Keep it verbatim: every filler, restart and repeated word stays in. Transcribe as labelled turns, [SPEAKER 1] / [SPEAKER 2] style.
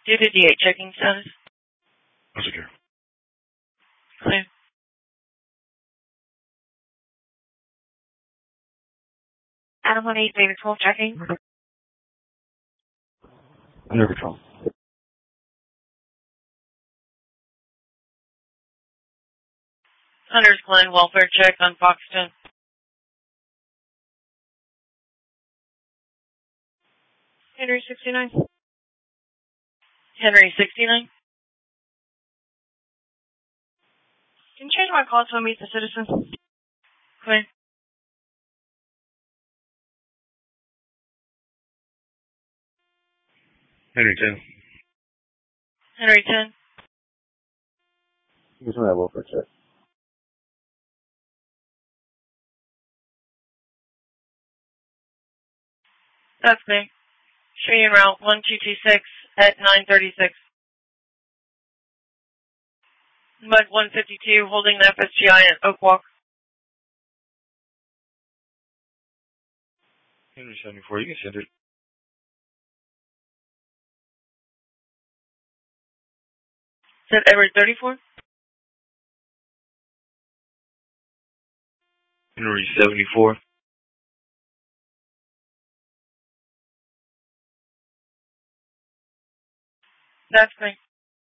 [SPEAKER 1] two fifty-eight, checking status.
[SPEAKER 2] That's okay.
[SPEAKER 1] Clear. Adam one eight, David twelve, checking.
[SPEAKER 2] Under control.
[SPEAKER 1] Hunter's Glen, welfare check on Foxton. Henry sixty-nine. Henry sixty-nine. Can you change my call to a meet the citizen? Clear.
[SPEAKER 2] Henry ten.
[SPEAKER 1] Henry ten.
[SPEAKER 2] Here's my welfare check.
[SPEAKER 1] That's me. Showing route one two two six at nine thirty-six. Mud one fifty-two, holding the F S G I at Oak Walk.
[SPEAKER 2] Henry seventy-four, you can send it.
[SPEAKER 1] Is that Edward thirty-four?
[SPEAKER 2] Henry seventy-four.
[SPEAKER 1] That's me.